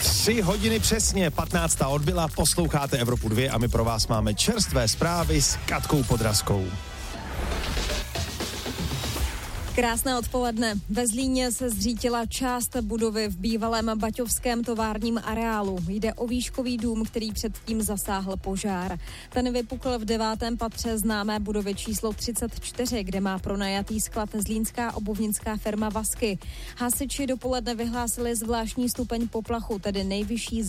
3 hodiny přesně, 15. odbyla, posloucháte Evropu 2 a my pro vás máme čerstvé zprávy s Katkou Podrazkou. Krásné odpoledne. Ve Zlíně se zřítila část budovy v bývalém baťovském továrním areálu. Jde o výškový dům, který předtím zasáhl požár. Ten vypukl v 9. patře známé budovy číslo 34, kde má pronajatý sklad zlínská obuvnická firma Vasky. Hasiči dopoledne vyhlásili zvláštní stupeň poplachu, tedy nejvyšší